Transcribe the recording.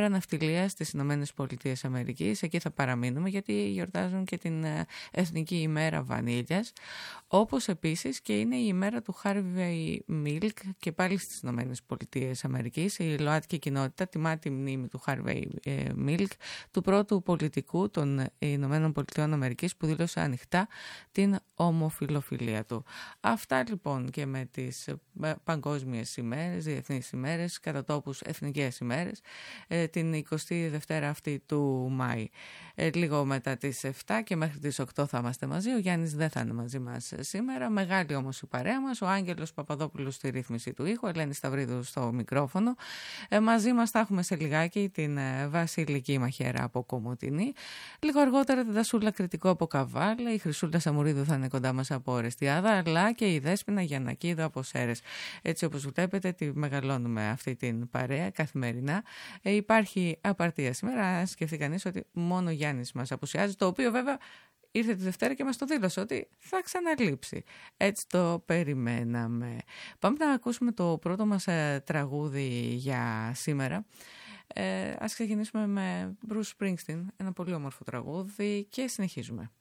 ημέρα ναυτιλίας στις Ηνωμένες Πολιτείες Αμερικής. Εκεί θα παραμείνουμε γιατί γιορτάζουν και την Εθνική ημέρα βανίλιας, όπως επίσης και είναι η ημέρα του Harvey Milk και πάλι στις Ηνωμένες Πολιτείες Αμερικής. Η ΛΟΑΤΚΙ κοινότητα τιμά τη μνήμη του Harvey Milk, του πρώτου πολιτικού των Ηνωμένων Πολιτείων Αμερικής που δήλωσε ανοιχτά την ομοφιλοφιλία του. Αυτά λοιπόν και με τις παγκόσμιες ημέρες, διεθνείς ημέρες, κατά τόπους εθνικές ημέρες, την 22η αυτή του Μάη. Λίγο μετά τις 7 και μέχρι τις 8 θα είμαστε μαζί. Ο Γιάννης δεν θα είναι μαζί μας σήμερα. Μεγάλη όμως η παρέα μας. Ο Άγγελος Παπαδόπουλος στη ρύθμιση του ήχου, Ελένη Σταυρίδου στο μικρόφωνο. Μαζί μας θα έχουμε σε λιγάκι την Βασιλική Μαχαίρα από Κομοτηνή. Λίγο αργότερα την Τασούλα Κρητικό από Καβάλα. Η Χρυσούλα Σαμουρίδου θα είναι κοντά μας από Ορεστιάδα, αλλά και η Δέσποινα Γιαννακίδου από Σέρρες. Έτσι όπως βλέπετε τη μεγαλώνουμε αυτή την παρέα καθημερινά. Υπάρχει απαρτία σήμερα. Σκεφτεί κανείς ότι μόνο ο Γιάννης μας απουσιάζει, το οποίο βέβαια ήρθε τη Δευτέρα και μας το δήλωσε ότι θα ξαναλείψει. Έτσι το περιμέναμε. Πάμε να ακούσουμε το πρώτο μας τραγούδι για σήμερα. Ας ξεκινήσουμε με Bruce Springsteen, ένα πολύ όμορφο τραγούδι και συνεχίζουμε.